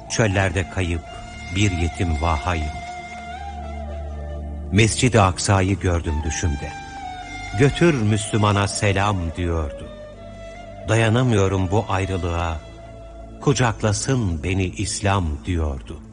çöllerde kayıp bir yetim vahayım. Mescid-i Aksa'yı gördüm düşümde. Götür Müslümana selam diyordu. Dayanamıyorum bu ayrılığa, kucaklasın beni İslam diyordu.